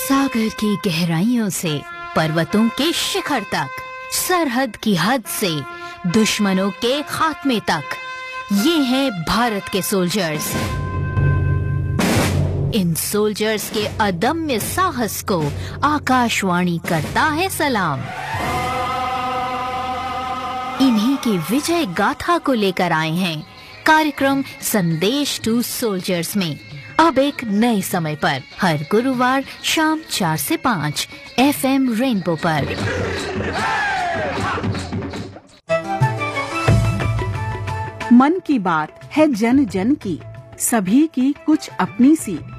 सागर की गहराइयों से पर्वतों के शिखर तक, सरहद की हद से दुश्मनों के खात्मे तक, ये हैं भारत के सोल्जर्स। इन सोल्जर्स के अदम्य साहस को आकाशवाणी करता है सलाम। इन्हीं की विजय गाथा को लेकर आए हैं कार्यक्रम संदेश टू सोल्जर्स में, अब एक नए समय पर, हर गुरुवार शाम 4 से 5 FM रेनबो पर। मन की बात है जन जन की, सभी की कुछ अपनी सी।